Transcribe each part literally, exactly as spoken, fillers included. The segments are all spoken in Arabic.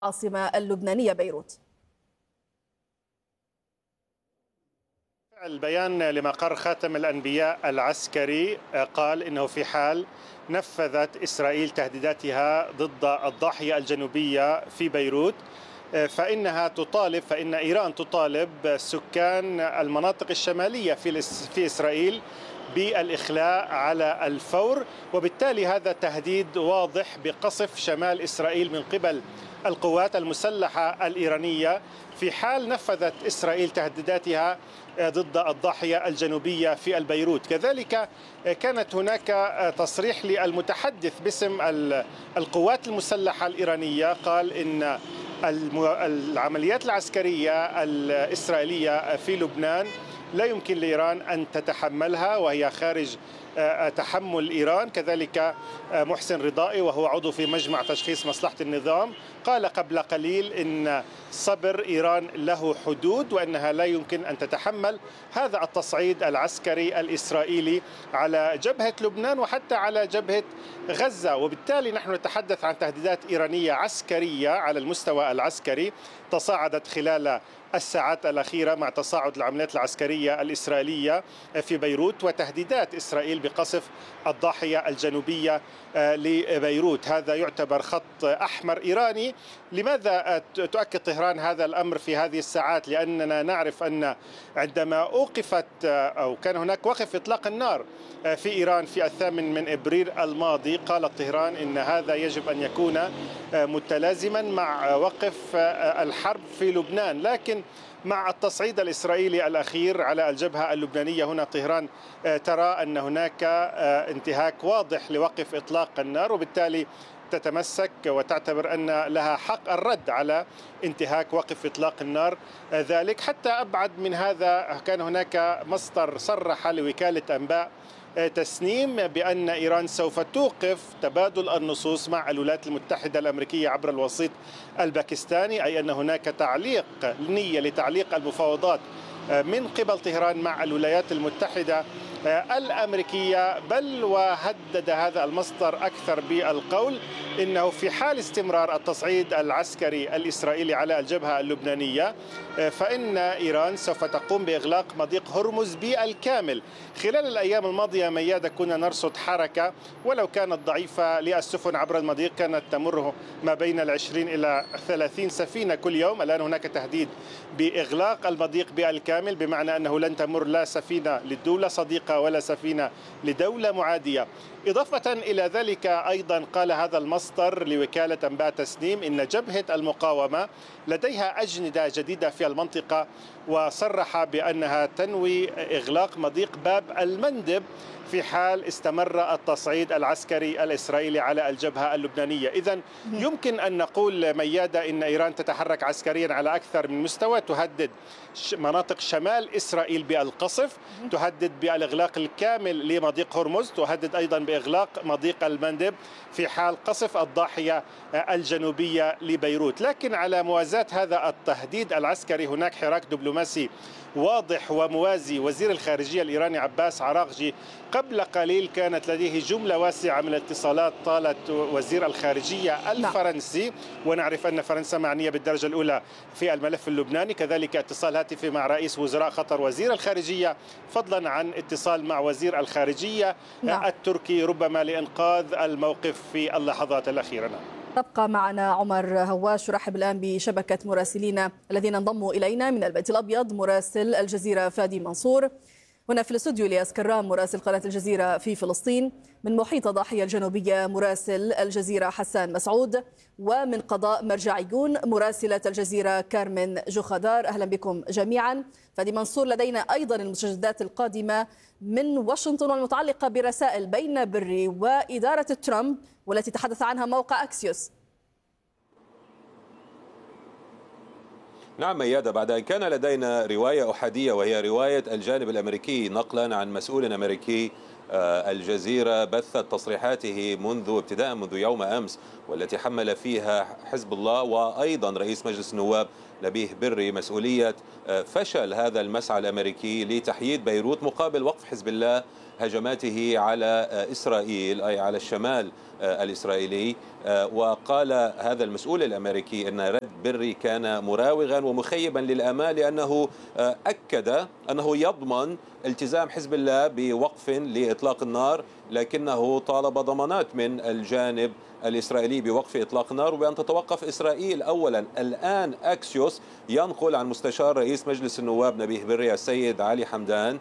العاصمة اللبنانية بيروت. البيان لمقر خاتم الأنبياء العسكري قال إنه في حال نفذت إسرائيل تهديداتها ضد الضاحية الجنوبية في بيروت فإنها تطالب فإن إيران تطالب سكان المناطق الشمالية في في إسرائيل بالإخلاء على الفور، وبالتالي هذا تهديد واضح بقصف شمال إسرائيل من قبل القوات المسلحة الإيرانية في حال نفذت إسرائيل تهديداتها ضد الضاحية الجنوبية في البيروت. كذلك كانت هناك تصريح للمتحدث باسم القوات المسلحة الإيرانية، قال إن العمليات العسكرية الإسرائيلية في لبنان لا يمكن لإيران أن تتحملها وهي خارج تحمل إيران. كذلك محسن رضائي وهو عضو في مجمع تشخيص مصلحة النظام قال قبل قليل إن صبر إيران له حدود وأنها لا يمكن أن تتحمل هذا التصعيد العسكري الإسرائيلي على جبهة لبنان وحتى على جبهة غزة. وبالتالي نحن نتحدث عن تهديدات إيرانية عسكرية على المستوى العسكري تصاعدت خلال الساعات الأخيرة مع تصاعد العمليات العسكرية الإسرائيلية في بيروت وتهديدات إسرائيل بقصف الضاحية الجنوبية لبيروت. هذا يعتبر خط أحمر إيراني. لماذا تؤكد طهران هذا الأمر في هذه الساعات؟ لأننا نعرف أن عندما أوقفت أو كان هناك وقف إطلاق النار في إيران في الثامن من إبريل الماضي، قالت طهران إن هذا يجب أن يكون متلازما مع وقف الحرب في لبنان، لكن مع التصعيد الإسرائيلي الأخير على الجبهة اللبنانية هنا طهران ترى أن هناك انتهاك واضح لوقف إطلاق النار، وبالتالي تتمسك وتعتبر أن لها حق الرد على انتهاك وقف إطلاق النار. ذلك حتى أبعد من هذا كان هناك مصدر صرح لوكالة أنباء تسنيم بأن إيران سوف توقف تبادل النصوص مع الولايات المتحدة الأمريكية عبر الوسيط الباكستاني، أي أن هناك تعليق نية لتعليق المفاوضات من قبل طهران مع الولايات المتحدة الأمريكية. بل وهدد هذا المصدر أكثر بالقول إنه في حال استمرار التصعيد العسكري الإسرائيلي على الجبهة اللبنانية فإن إيران سوف تقوم بإغلاق مضيق هرمز بالكامل. خلال الأيام الماضية ميادة كنا نرصد حركة ولو كانت ضعيفة للسفن عبر المضيق، كانت تمر ما بين العشرين إلى ثلاثين سفينة كل يوم. الآن هناك تهديد بإغلاق المضيق بالكامل، بمعنى أنه لن تمر لا سفينة للدولة صديقة ولا سفينة لدولة معادية. إضافة إلى ذلك أيضا قال هذا المصدر لوكالة أنباء تسنيم إن جبهة المقاومة لديها أجندة جديدة في المنطقة، وصرح بأنها تنوي إغلاق مضيق باب المندب في حال استمر التصعيد العسكري الإسرائيلي على الجبهة اللبنانية. إذن يمكن أن نقول ميادة إن إيران تتحرك عسكريا على أكثر من مستوى، تهدد مناطق شمال إسرائيل بالقصف، تهدد بالإغلاق الكامل لمضيق هرمز، تهدد أيضا بإغلاق مضيق المندب في حال قصف الضاحية الجنوبية لبيروت. لكن على موازاة هذا التهديد العسكري هناك حراك دبلوماسي واضح وموازي. وزير الخارجية الإيراني عباس عراقجي قبل قليل كانت لديه جملة واسعة من الاتصالات طالت وزير الخارجية الفرنسي، ونعرف أن فرنسا معنية بالدرجة الأولى في الملف اللبناني. كذلك اتصال هاتفي مع رئيس وزراء قطر وزير الخارجية، فضلا عن اتصال مع وزير الخارجية نعم. التركي ربما لإنقاذ الموقف في اللحظات الأخيرة. تبقى معنا عمر هواش. رحب الآن بشبكة مراسلين الذين انضموا إلينا من البيت الأبيض، مراسل الجزيرة فادي منصور، هنا في الاستوديو الياس كرام مراسل قناة الجزيرة في فلسطين، من محيط الضاحية الجنوبية مراسل الجزيرة حسان مسعود، ومن قضاء مرجعيون مراسلة الجزيرة كارمن جوخدار. أهلا بكم جميعا. فادي منصور، لدينا أيضا المستجدات القادمة من واشنطن والمتعلقة برسائل بين بري وإدارة ترامب والتي تحدث عنها موقع أكسيوس. نعم ميادة، بعد أن كان لدينا رواية أحادية وهي رواية الجانب الأمريكي نقلا عن مسؤول أمريكي، الجزيرة بثت تصريحاته منذ ابتداء منذ يوم أمس والتي حمل فيها حزب الله وأيضا رئيس مجلس النواب نبيه بري مسؤولية فشل هذا المسعى الأمريكي لتحييد بيروت مقابل وقف حزب الله هجماته على إسرائيل أي على الشمال الإسرائيلي. وقال هذا المسؤول الأمريكي أن رد بري كان مراوغا ومخيبا للآمال، لأنه أكد أنه يضمن التزام حزب الله بوقف لإطلاق النار، لكنه طالب ضمانات من الجانب الإسرائيلي بوقف إطلاق النار وبأن تتوقف إسرائيل أولا. الآن أكسيوس ينقل عن مستشار رئيس مجلس النواب نبيه بري السيد علي حمدان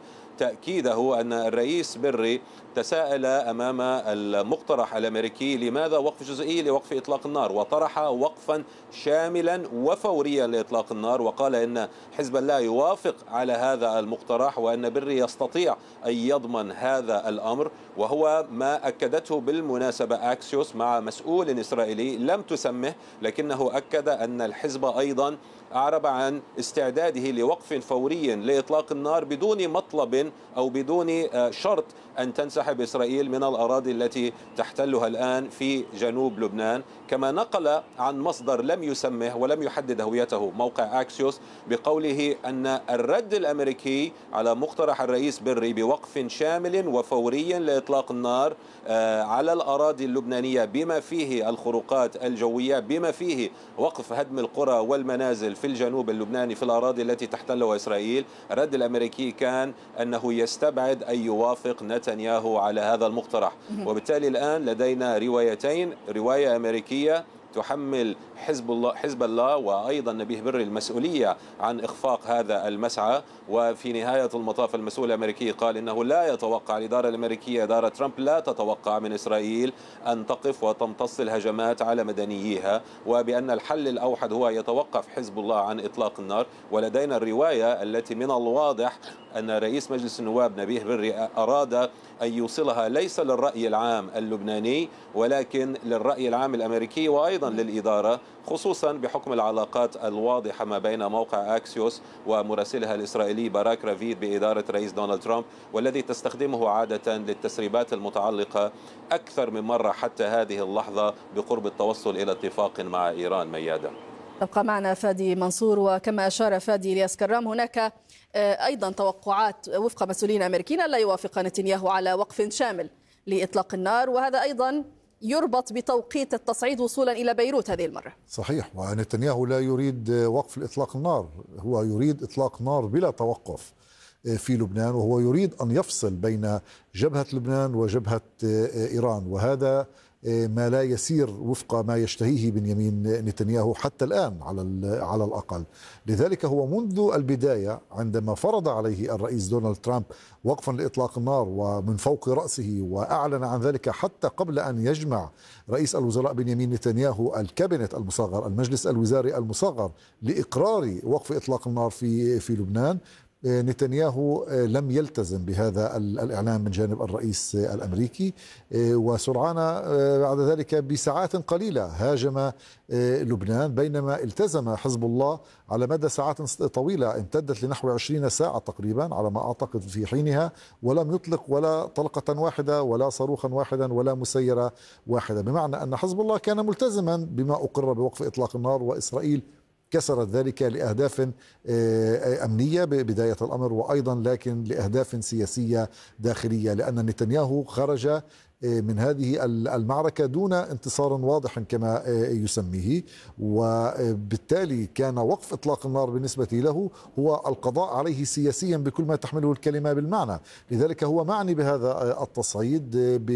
تأكيده أن الرئيس بري تساءل أمام المقترح الأمريكي لماذا وقف جزئي لوقف إطلاق النار، وطرح وقفا شاملا وفوريا لإطلاق النار، وقال أن حزب الله يوافق على هذا المقترح وأن بري يستطيع أن يضمن هذا الأمر. وهو ما أكدته بالمناسبة أكسيوس مع مسؤول إسرائيلي لم تسمه، لكنه أكد أن الحزب أيضا أعرب عن استعداده لوقف فوري لإطلاق النار بدون مطلب أو بدون شرط أن تنسحب إسرائيل من الأراضي التي تحتلها الآن في جنوب لبنان. كما نقل عن مصدر لم يسمه ولم يحدد هويته موقع أكسيوس بقوله أن الرد الأمريكي على مقترح الرئيس بري بوقف شامل وفوري لإطلاق النار على الأراضي اللبنانية بما فيه الخروقات الجوية، بما فيه وقف هدم القرى والمنازل في الجنوب اللبناني في الأراضي التي تحتلها إسرائيل، الرد الأمريكي كان أنه يستبعد أن يوافق نتنياهو على هذا المقترح. وبالتالي الآن لدينا روايتين، رواية أمريكية تحمل حزب الله حزب الله وأيضا نبيه بري المسؤولية عن إخفاق هذا المسعى، وفي نهاية المطاف المسؤول الأمريكي قال إنه لا يتوقع، الإدارة الأمريكية إدارة ترامب لا تتوقع من إسرائيل أن تقف وتمتص الهجمات على مدنييها، وبأن الحل الأوحد هو يتوقف حزب الله عن إطلاق النار. ولدينا الرواية التي من الواضح أن رئيس مجلس النواب نبيه بري أراد أن يوصلها ليس للرأي العام اللبناني ولكن للرأي العام الأمريكي وأيضا للإدارة، خصوصا بحكم العلاقات الواضحة ما بين موقع أكسيوس ومراسلها الإسرائيلي باراك رافيد بإدارة رئيس دونالد ترامب، والذي تستخدمه عادة للتسريبات المتعلقة أكثر من مرة حتى هذه اللحظة بقرب التوصل إلى اتفاق مع إيران. ميادة تبقى معنا فادي منصور. وكما أشار فادي الياس كرام هناك أيضا توقعات وفق مسؤولين أمريكيين لا يوافق نتنياهو على وقف شامل لإطلاق النار، وهذا أيضا يربط بتوقيت التصعيد وصولا إلى بيروت هذه المرة. صحيح، ونتنياهو لا يريد وقف إطلاق النار، هو يريد إطلاق نار بلا توقف في لبنان، وهو يريد أن يفصل بين جبهة لبنان وجبهة إيران، وهذا ما لا يسير وفق ما يشتهيه بنيامين نتنياهو حتى الآن على على الأقل. لذلك هو منذ البداية عندما فرض عليه الرئيس دونالد ترامب وقفا لإطلاق النار ومن فوق رأسه، وأعلن عن ذلك حتى قبل أن يجمع رئيس الوزراء بنيامين نتنياهو الكابينت المصغر، المجلس الوزاري المصغر، لإقرار وقف إطلاق النار في في لبنان، نتنياهو لم يلتزم بهذا الإعلان من جانب الرئيس الأمريكي، وسرعان بعد ذلك بساعات قليلة هاجم لبنان، بينما التزم حزب الله على مدى ساعات طويلة امتدت لنحو عشرين ساعة تقريبا على ما أعتقد في حينها، ولم يطلق ولا طلقة واحدة ولا صاروخا واحدا ولا مسيرة واحدة، بمعنى أن حزب الله كان ملتزما بما أقر بوقف إطلاق النار، وإسرائيل كسرت ذلك لأهداف أمنية بداية الأمر، وأيضا لكن لأهداف سياسية داخلية، لأن نتنياهو خرج من هذه المعركة دون انتصار واضح كما يسميه، وبالتالي كان وقف إطلاق النار بالنسبة له هو القضاء عليه سياسيا بكل ما تحمله الكلمة بالمعنى. لذلك هو معني بهذا التصعيد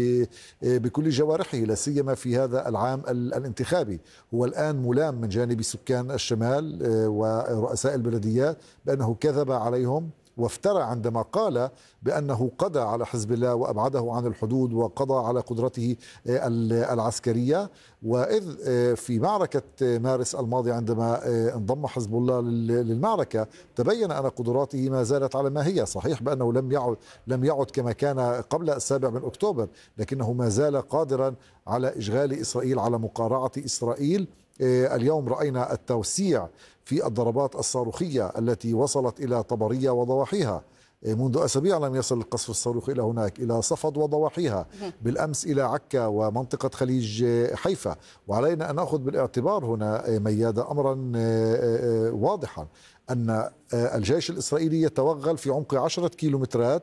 بكل جوارحه، لا سيما في هذا العام الانتخابي. هو الآن ملام من جانب سكان الشمال ورؤساء البلديات بأنه كذب عليهم وافترى عندما قال بأنه قضى على حزب الله وأبعده عن الحدود وقضى على قدرته العسكرية. وإذ في معركة مارس الماضي عندما انضم حزب الله للمعركة تبين أن قدراته ما زالت على ما هي، صحيح بأنه لم يعد لم يعد كما كان قبل السابع من أكتوبر، لكنه ما زال قادرا على إشغال إسرائيل، على مقارعة إسرائيل. اليوم رأينا التوسيع في الضربات الصاروخية التي وصلت إلى طبرية وضواحيها، منذ أسابيع لم يصل القصف الصاروخي إلى هناك، إلى صفد وضواحيها، بالأمس إلى عكا ومنطقة خليج حيفا. وعلينا أن نأخذ بالاعتبار هنا ميادة أمرا واضحا، أن الجيش الإسرائيلي يتوغل في عمق عشرة كيلومترات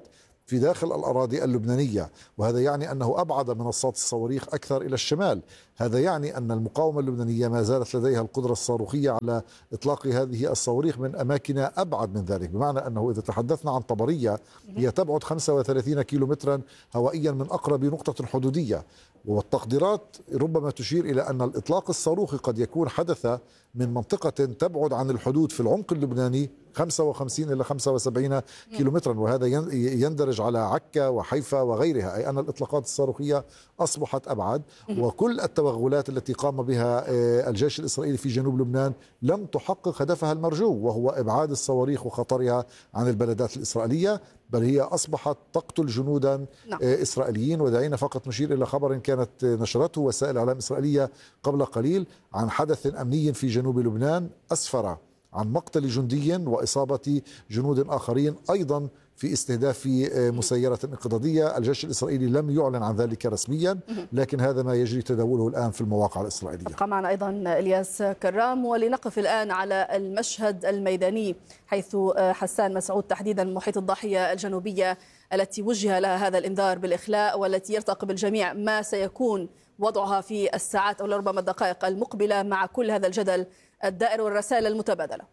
في داخل الأراضي اللبنانية، وهذا يعني أنه أبعد منصات الصواريخ أكثر إلى الشمال. هذا يعني أن المقاومة اللبنانية ما زالت لديها القدرة الصاروخية على إطلاق هذه الصواريخ من أماكن أبعد من ذلك، بمعنى أنه إذا تحدثنا عن طبرية هي تبعد خمسة وثلاثين كيلومترا هوائيا من أقرب نقطة حدودية، والتقديرات ربما تشير إلى أن الإطلاق الصاروخي قد يكون حدث من منطقة تبعد عن الحدود في العمق اللبناني خمسة وخمسين إلى خمسة وسبعين كيلومترا، وهذا يندرج على عكا وحيفا وغيرها، أي أن الإطلاقات الصاروخية أصبحت أبعد. وكل التوغلات التي قام بها الجيش الإسرائيلي في جنوب لبنان لم تحقق هدفها المرجو، وهو إبعاد الصواريخ وخطرها عن البلدات الإسرائيلية، بل هي أصبحت تقتل جنودا نعم. إسرائيليين. ودعينا فقط نشير إلى خبر كانت نشرته وسائل إعلام إسرائيلية قبل قليل عن حدث أمني في جنوب لبنان أسفر عن مقتل جندي وإصابة جنود آخرين أيضا في استهداف مسيرة انقضاضية. الجيش الإسرائيلي لم يعلن عن ذلك رسميا، لكن هذا ما يجري تداوله الآن في المواقع الإسرائيلية. أبقى معنا أيضا إلياس كرام، ولنقف الآن على المشهد الميداني، حيث حسان مسعود تحديدا محيط الضاحية الجنوبية التي وجه لها هذا الإنذار بالإخلاء، والتي يرتقب الجميع ما سيكون وضعها في الساعات أو لربما الدقائق المقبلة مع كل هذا الجدل الدائر والرسائل المتبادلة.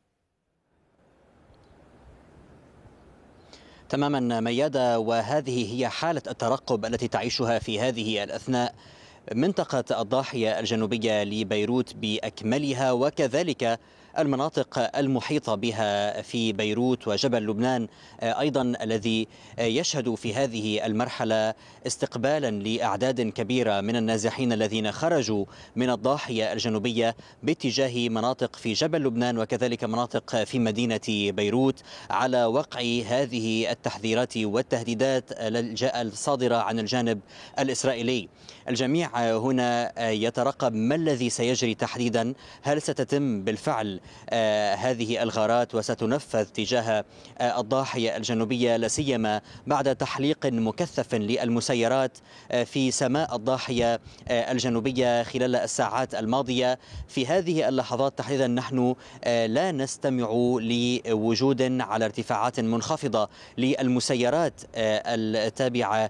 تماما ميادة، وهذه هي حالة الترقب التي تعيشها في هذه الأثناء منطقة الضاحية الجنوبية لبيروت بأكملها، وكذلك المناطق المحيطة بها في بيروت وجبل لبنان أيضا، الذي يشهد في هذه المرحلة استقبالا لأعداد كبيرة من النازحين الذين خرجوا من الضاحية الجنوبية باتجاه مناطق في جبل لبنان وكذلك مناطق في مدينة بيروت، على وقع هذه التحذيرات والتهديدات الصادرة عن الجانب الإسرائيلي. الجميع هنا يترقب ما الذي سيجري تحديدا، هل ستتم بالفعل آه هذه الغارات وستنفذ تجاه آه الضاحية الجنوبية، لاسيما بعد تحليق مكثف للمسيرات آه في سماء الضاحية آه الجنوبية خلال الساعات الماضية. في هذه اللحظات تحديدا نحن آه لا نستمع لوجود على ارتفاعات منخفضة للمسيرات آه التابعة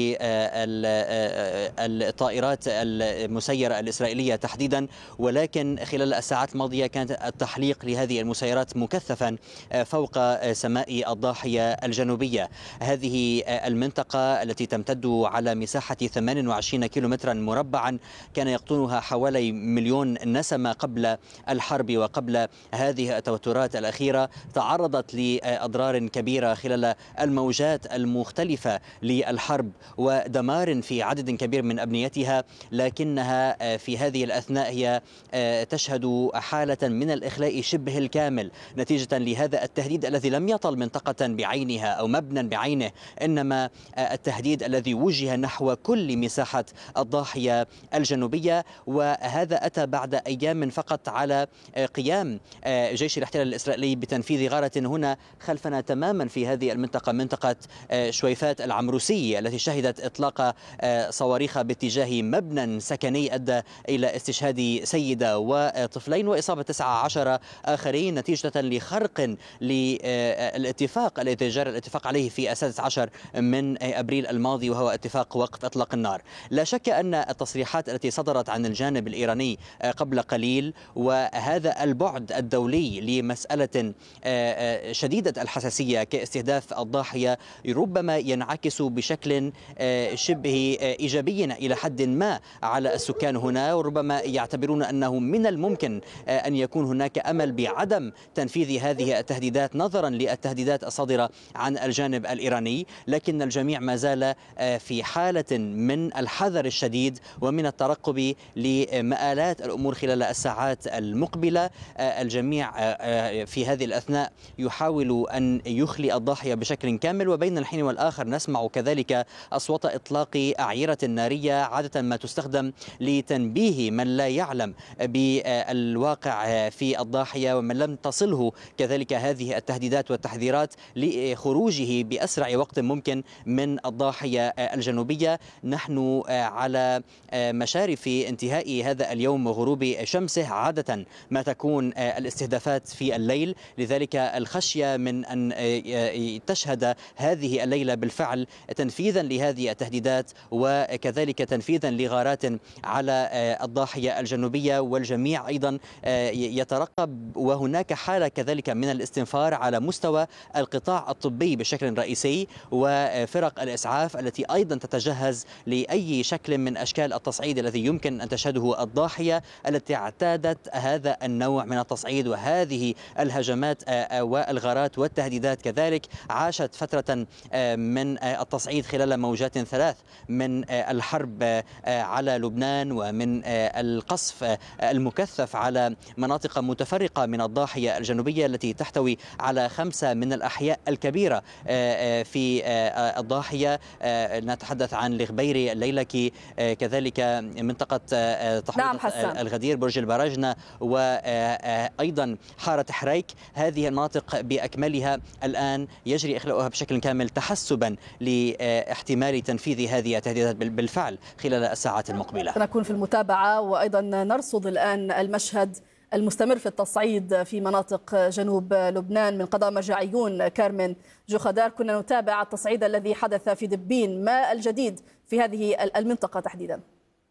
للطائرات المسيرة الإسرائيلية تحديدا، ولكن خلال الساعات الماضية كانت التحليق لهذه المسيرات مكثفا فوق سماء الضاحية الجنوبية. هذه المنطقة التي تمتد على مساحة ثمانية وعشرين كيلومترا مربعا كان يقطنها حوالي مليون نسمة قبل الحرب وقبل هذه التوترات الأخيرة، تعرضت لأضرار كبيرة خلال الموجات المختلفة للحرب ودمار في عدد كبير من أبنيتها، لكنها في هذه الأثناء هي تشهد حالة من الإخلاء شبه الكامل نتيجة لهذا التهديد الذي لم يطل منطقة بعينها أو مبنى بعينه، إنما التهديد الذي وجه نحو كل مساحة الضاحية الجنوبية. وهذا أتى بعد أيام فقط على قيام جيش الاحتلال الإسرائيلي بتنفيذ غارة هنا خلفنا تماما في هذه المنطقة، منطقة شويفات العمروسية، التي شهدت إطلاق صواريخ باتجاه مبنى سكني أدى إلى استشهاد سيدة وطفلين وإصابة تسعة عشر آخرين نتيجة لخرق للاتفاق الذي جرى الاتفاق عليه في السادس عشر من أبريل الماضي، وهو اتفاق وقف إطلاق النار. لا شك أن التصريحات التي صدرت عن الجانب الإيراني قبل قليل وهذا البعد الدولي لمسألة شديدة الحساسية كاستهداف الضاحية ربما ينعكس بشكل شبه إيجابي إلى حد ما على السكان هنا، وربما يعتبرون أنه من الممكن أن يكون هناك أمل بعدم تنفيذ هذه التهديدات نظرا للتهديدات الصادرة عن الجانب الإيراني. لكن الجميع ما زال في حالة من الحذر الشديد ومن الترقب لمآلات الأمور خلال الساعات المقبلة. الجميع في هذه الأثناء يحاول أن يخلي الضاحية بشكل كامل، وبين الحين والآخر نسمع كذلك أصوات إطلاق أعيرة نارية عادة ما تستخدم لتنبيه من لا يعلم بالواقع في في الضاحية ومن لم تصله كذلك هذه التهديدات والتحذيرات لخروجه بأسرع وقت ممكن من الضاحية الجنوبية. نحن على مشارف انتهاء هذا اليوم وغروب شمسه. عادة ما تكون الاستهدافات في الليل، لذلك الخشية من أن تشهد هذه الليلة بالفعل تنفيذا لهذه التهديدات وكذلك تنفيذا لغارات على الضاحية الجنوبية. والجميع أيضا يترقب، وهناك حالة كذلك من الاستنفار على مستوى القطاع الطبي بشكل رئيسي وفرق الإسعاف التي أيضا تتجهز لأي شكل من أشكال التصعيد الذي يمكن أن تشهده الضاحية التي اعتادت هذا النوع من التصعيد وهذه الهجمات والغارات والتهديدات. كذلك عاشت فترة من التصعيد خلال موجات ثلاث من الحرب على لبنان ومن القصف المكثف على مناطق متفرقة من الضاحية الجنوبية التي تحتوي على خمسة من الأحياء الكبيرة في الضاحية. نتحدث عن الغبيري، الليلكي، كذلك منطقة تحويض الغدير، برج البراجنة، وأيضا حارة حريك. هذه المناطق بأكملها الآن يجري إخلاؤها بشكل كامل تحسبا لاحتمال تنفيذ هذه التهديدات بالفعل خلال الساعات المقبلة. سنكون في المتابعة وأيضا نرصد الآن المشهد المستمر في التصعيد في مناطق جنوب لبنان من قضاء مرجعيون. كارمن جوخدار، كنا نتابع التصعيد الذي حدث في دبين، ما الجديد في هذه المنطقة تحديدا؟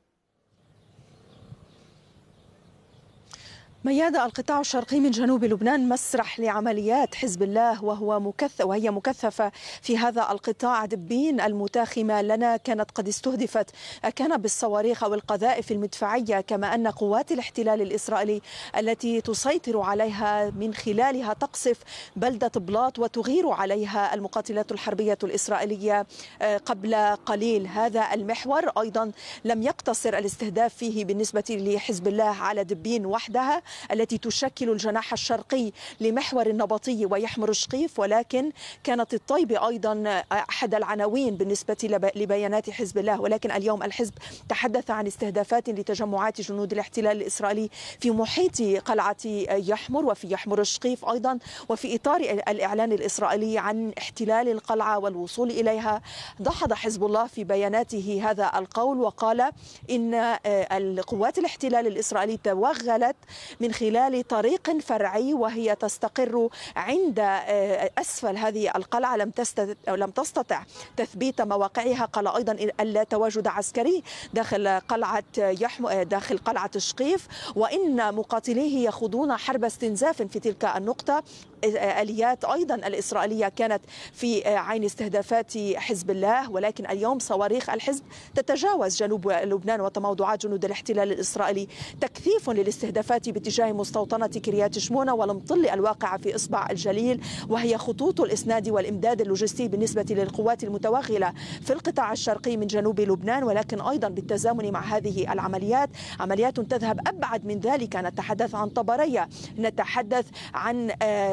ميادة، القطاع الشرقي من جنوب لبنان مسرح لعمليات حزب الله وهو مكثف وهي مكثفة في هذا القطاع. دبين المتاخمة لنا كانت قد استهدفت كان بالصواريخ أو القذائف المدفعية، كما أن قوات الاحتلال الإسرائيلي التي تسيطر عليها من خلالها تقصف بلدة بلاط وتغير عليها المقاتلات الحربية الإسرائيلية قبل قليل. هذا المحور أيضا لم يقتصر الاستهداف فيه بالنسبة لحزب الله على دبين وحدها التي تشكل الجناح الشرقي لمحور النبطي ويحمر شقيف، ولكن كانت الطيبة أيضا أحد العناوين بالنسبة لبيانات حزب الله. ولكن اليوم الحزب تحدث عن استهدافات لتجمعات جنود الاحتلال الإسرائيلي في محيط قلعة يحمر وفي يحمر الشقيف أيضا، وفي إطار الإعلان الإسرائيلي عن احتلال القلعة والوصول إليها. دحض حزب الله في بياناته هذا القول وقال إن القوات الاحتلال الإسرائيلي توغلت من خلال طريق فرعي وهي تستقر عند أسفل هذه القلعة، لم لم تستطع تثبيت مواقعها. قال أيضا ألا تواجد عسكري داخل قلعة يحم... داخل قلعة شقيف، وإن مقاتليه يخوضون حرب استنزاف في تلك النقطة. آليات أيضا الإسرائيلية كانت في عين استهدافات حزب الله، ولكن اليوم صواريخ الحزب تتجاوز جنوب لبنان وتموضعات جنود الاحتلال الإسرائيلي، تكثيف للاستهدافات باتجاه مستوطنة كريات شمونة ولمطل الواقعة في إصبع الجليل، وهي خطوط الإسناد والإمداد اللوجستي بالنسبة للقوات المتوغلة في القطاع الشرقي من جنوب لبنان. ولكن أيضا بالتزامن مع هذه العمليات عمليات تذهب أبعد من ذلك. نتحدث عن طبرية، نتحدث عن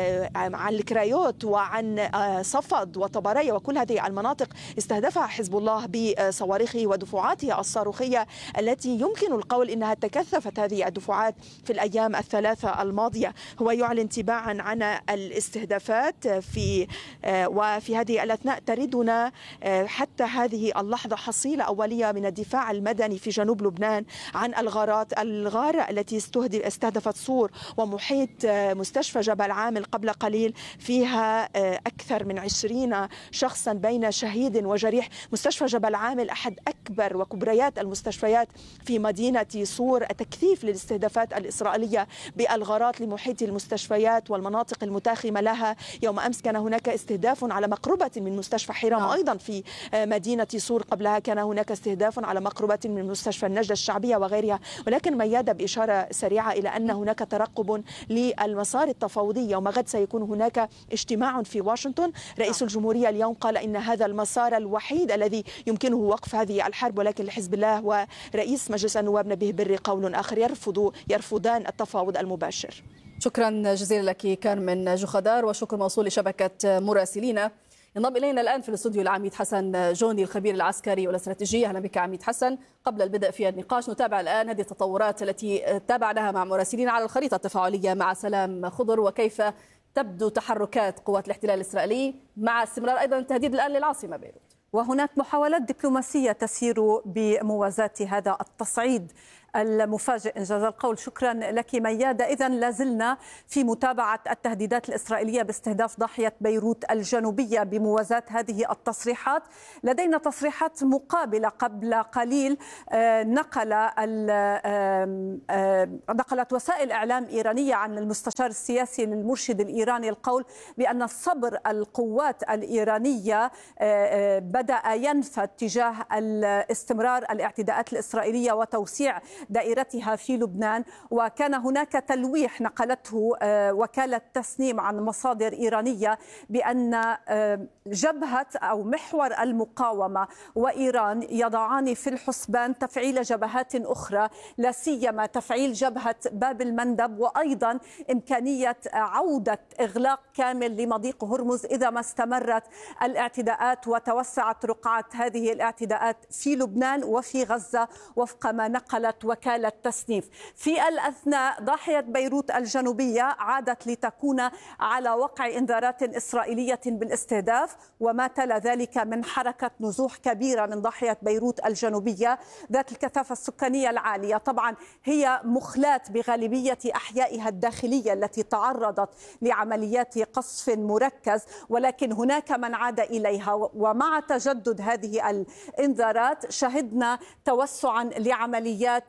عن الكرايوت وعن صفد وطبرية، وكل هذه المناطق استهدفها حزب الله بصواريخه ودفعاته الصاروخية التي يمكن القول إنها تكثفت هذه الدفعات في الأيام الثلاثة الماضية. هو يعلن تباعا عن الاستهدافات في وفي هذه الأثناء تردنا حتى هذه اللحظة حصيلة أولية من الدفاع المدني في جنوب لبنان عن الغارات. الغارة التي استهدفت صور ومحيط مستشفى جبل عامل قبل قليل فيها أكثر من عشرين شخصا بين شهيد وجريح. مستشفى جبل عامل أحد أكبر وكبريات المستشفيات في مدينة صور. تكثيف للاستهدافات الإسرائيلية بالغارات لمحيط المستشفيات والمناطق المتاخمة لها. يوم أمس كان هناك استهداف على مقربة من مستشفى حرام أيضا في مدينة صور، قبلها كان هناك استهداف على مقربة من مستشفى النجدة الشعبية وغيرها. ولكن ميادة بإشارة سريعة إلى أن هناك ترقب للمسار التفاوضي. يوم غد سيكون هناك اجتماع في واشنطن. رئيس الجمهورية اليوم قال إن هذا المسار الوحيد الذي يمكنه وقف هذه الحرب، ولكن لحزب الله ورئيس مجلس النواب نبيه بري قول آخر يرفض يرفضان التفاوض المباشر. شكرا جزيلا لك كارمن جوخدار، وشكر موصول لشبكة مراسلينا. ينضم إلينا الآن في الاستوديو العميد حسن جوني الخبير العسكري والاستراتيجي. أهلا بك عميد حسن. قبل البدء في النقاش نتابع الآن هذه التطورات التي تابعناها مع مراسلين على الخريطة التفاعلية مع سلام خضر، وكيف تبدو تحركات قوات الاحتلال الإسرائيلي مع استمرار أيضا التهديد الآن للعاصمة بيروت. وهناك محاولات دبلوماسية تسير بموازاة هذا التصعيد المفاجئ إنجاز القول. شكرا لك ميادة. إذن لازلنا في متابعة التهديدات الإسرائيلية باستهداف ضاحية بيروت الجنوبية بموازاة هذه التصريحات. لدينا تصريحات مقابلة قبل قليل نقل نقلت وسائل إعلام إيرانية عن المستشار السياسي للمرشد الإيراني القول بأن صبر القوات الإيرانية بدأ ينفد تجاه استمرار الاعتداءات الإسرائيلية وتوسيع دائرتها في لبنان. وكان هناك تلويح نقلته وكالة تسنيم عن مصادر إيرانية بأن جبهة أو محور المقاومة وإيران يضعان في الحسبان تفعيل جبهات أخرى، لا سيما تفعيل جبهة باب المندب، وأيضا إمكانية عودة إغلاق كامل لمضيق هرمز إذا ما استمرت الاعتداءات وتوسعت رقعة هذه الاعتداءات في لبنان وفي غزة وفق ما نقلت وكالة تسنيف. في الأثناء ضاحية بيروت الجنوبية عادت لتكون على وقع إنذارات إسرائيلية بالاستهداف، وما تلا ذلك من حركة نزوح كبيرة من ضاحية بيروت الجنوبية ذات الكثافة السكانية العالية. طبعا هي مخلات بغالبية أحيائها الداخلية التي تعرضت لعمليات قصف مركز، ولكن هناك من عاد إليها. ومع تجدد هذه الإنذارات شهدنا توسعا لعمليات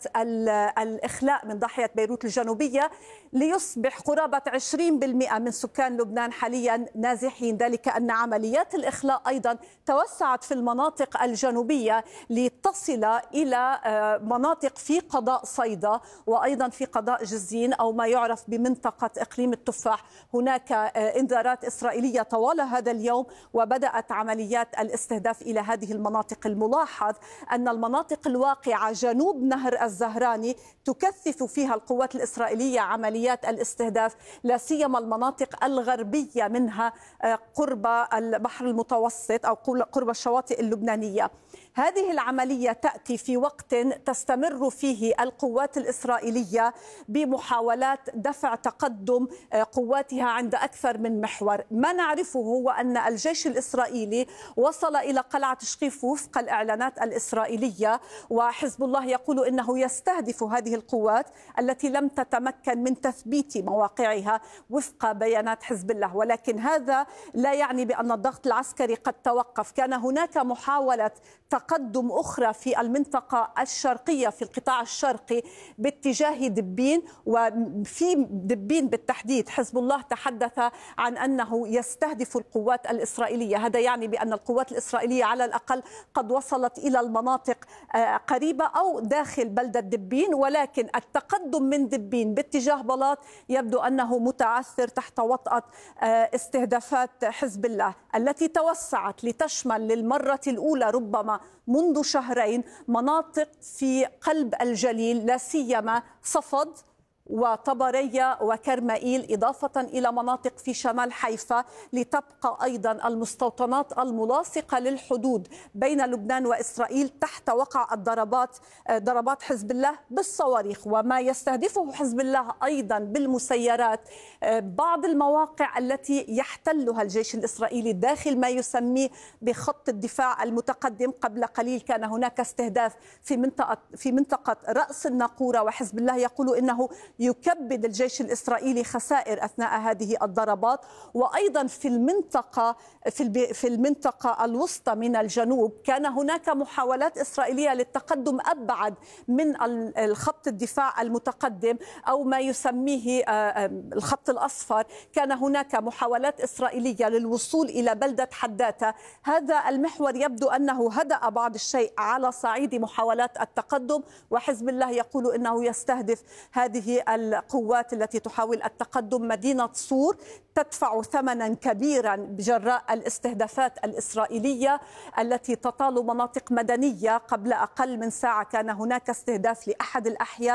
الإخلاء من ضاحية بيروت الجنوبية ليصبح قرابة عشرين بالمئة من سكان لبنان حاليا نازحين. ذلك أن عمليات الإخلاء أيضا توسعت في المناطق الجنوبية لتصل إلى مناطق في قضاء صيدا وأيضا في قضاء جزين أو ما يعرف بمنطقة إقليم التفاح. هناك إنذارات إسرائيلية طوال هذا اليوم وبدأت عمليات الاستهداف إلى هذه المناطق. الملاحظ أن المناطق الواقعة جنوب نهر الزهراني تكثف فيها القوات الإسرائيلية عمليات الاستهداف، لا سيما المناطق الغربية منها قرب البحر المتوسط أو قرب الشواطئ اللبنانية. هذه العملية تأتي في وقت تستمر فيه القوات الإسرائيلية بمحاولات دفع تقدم قواتها عند أكثر من محور. ما نعرفه هو أن الجيش الإسرائيلي وصل إلى قلعة شقيف وفق الإعلانات الإسرائيلية، وحزب الله يقول إنه يستهدف هذه القوات التي لم تتمكن من تثبيت مواقعها وفق بيانات حزب الله. ولكن هذا لا يعني بأن الضغط العسكري قد توقف. كان هناك محاولة تقدم أخرى في المنطقة الشرقية في القطاع الشرقي باتجاه دبين، وفي دبين بالتحديد حزب الله تحدث عن أنه يستهدف القوات الإسرائيلية. هذا يعني بأن القوات الإسرائيلية على الأقل قد وصلت إلى المناطق قريبة أو داخل بلدة دبين، ولكن التقدم من دبين باتجاه بلاط يبدو أنه متعثر تحت وطأة استهدافات حزب الله التي توسعت لتشمل للمرة الأولى ربما منذ شهرين مناطق في قلب الجليل، لا سيما صفد وطبرية وكرمائيل، إضافة إلى مناطق في شمال حيفا، لتبقى أيضا المستوطنات الملاصقة للحدود بين لبنان وإسرائيل تحت وقع الضربات ضربات حزب الله بالصواريخ. وما يستهدفه حزب الله أيضا بالمسيرات بعض المواقع التي يحتلها الجيش الإسرائيلي داخل ما يسميه بخط الدفاع المتقدم. قبل قليل كان هناك استهداف في منطقة في منطقة رأس الناقورة، وحزب الله يقول إنه يكبد الجيش الإسرائيلي خسائر أثناء هذه الضربات. وأيضا في المنطقة في في المنطقة الوسطى من الجنوب كان هناك محاولات إسرائيلية للتقدم أبعد من الخط الدفاع المتقدم أو ما يسميه الخط الأصفر. كان هناك محاولات إسرائيلية للوصول إلى بلدة حداثة. هذا المحور يبدو أنه هدأ بعض الشيء على صعيد محاولات التقدم، وحزب الله يقول إنه يستهدف هذه القوات التي تحاول التقدم. مدينة صور تدفع ثمنا كبيرا بجراء الاستهدافات الإسرائيلية التي تطال مناطق مدنية. قبل أقل من ساعة كان هناك استهداف لأحد الأحياء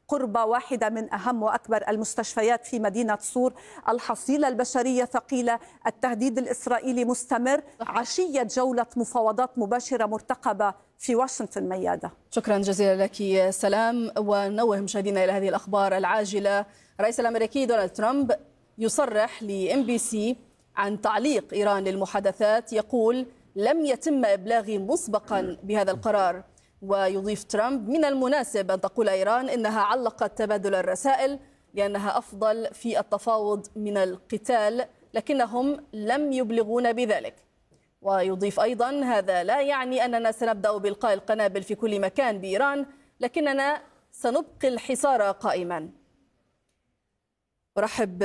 قرب واحدة من أهم وأكبر المستشفيات في مدينة صور. الحصيلة البشرية ثقيلة، التهديد الإسرائيلي مستمر. عشية جولة مفاوضات مباشرة مرتقبة في واشنطن. ميادة، شكرا جزيلا لك سلام. ونوه مشاهدينا إلى هذه الأخبار العاجلة. الرئيس الأمريكي دونالد ترامب يصرح لإم بي سي عن تعليق إيران للمحادثات، يقول لم يتم إبلاغي مسبقا بهذا القرار. ويضيف ترامب من المناسب أن تقول إيران إنها علقت تبادل الرسائل لأنها أفضل في التفاوض من القتال، لكنهم لم يبلغون بذلك. ويضيف أيضا هذا لا يعني أننا سنبدأ بإلقاء القنابل في كل مكان بإيران، لكننا سنبقي الحصار قائما. أرحب